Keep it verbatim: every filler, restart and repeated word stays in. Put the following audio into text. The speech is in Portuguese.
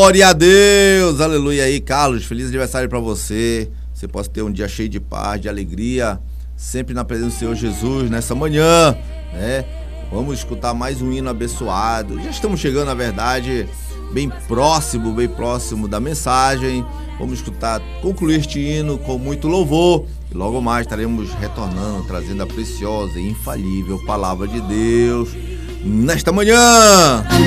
Glória a Deus, aleluia aí, Carlos, feliz aniversário para você. Você possa ter um dia cheio de paz, de alegria, sempre na presença do Senhor Jesus nessa manhã, né? Vamos escutar mais um hino abençoado. Já estamos chegando, na verdade, bem próximo, bem próximo da mensagem. Vamos escutar, concluir este hino com muito louvor. E logo mais estaremos retornando, trazendo a preciosa e infalível palavra de Deus nesta manhã.